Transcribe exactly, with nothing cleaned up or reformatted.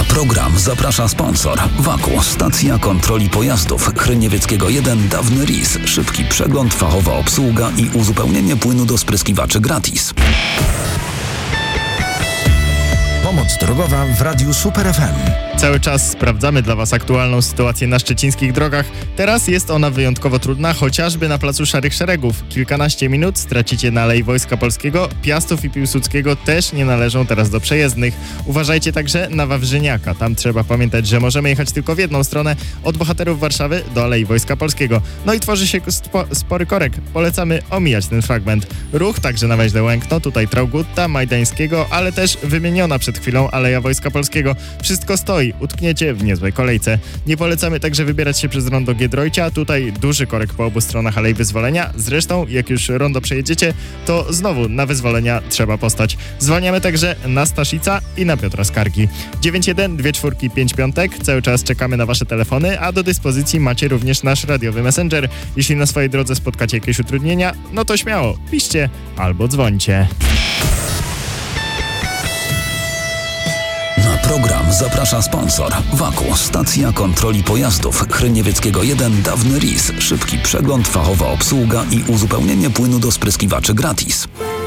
program zaprasza sponsor. Waku, stacja kontroli pojazdów. Chryniewieckiego jeden, Dawny R I S. Szybki przegląd, fachowa obsługa i uzupełnienie płynu do spryskiwaczy gratis. Pomoc drogowa w Radiu Super F M. Cały czas sprawdzamy dla Was aktualną sytuację na szczecińskich drogach. Teraz jest ona wyjątkowo trudna, chociażby na placu Szarych Szeregów. Kilkanaście minut stracicie na Alei Wojska Polskiego. Piastów i Piłsudskiego też nie należą teraz do przejezdnych. Uważajcie także na Wawrzyniaka. Tam trzeba pamiętać, że możemy jechać tylko w jedną stronę, od Bohaterów Warszawy do Alei Wojska Polskiego. No i tworzy się spo, spory korek. Polecamy omijać ten fragment. Ruch także na Węźle Łękno, tutaj Traugutta, Majdańskiego, ale też wymieniona przed chwilą Aleja Wojska Polskiego. Wszystko stoi. Utkniecie w niezłej kolejce. Nie polecamy także wybierać się przez rondo Giedroycia. Tutaj duży korek po obu stronach Alei Wyzwolenia. Zresztą, jak już rondo przejedziecie, to znowu na Wyzwolenia trzeba postać. Zwalniamy także na Staszica i na Piotra Skargi. dziewięć jeden dwa cztery pięć piątek. Cały czas czekamy na Wasze telefony, a do dyspozycji macie również nasz radiowy messenger. Jeśli na swojej drodze spotkacie jakieś utrudnienia, no to śmiało, piszcie albo dzwońcie. Na program zaprasza sponsor. Waku, stacja kontroli pojazdów. Chryniewieckiego jeden, Dawny R I S. Szybki przegląd, fachowa obsługa i uzupełnienie płynu do spryskiwaczy gratis.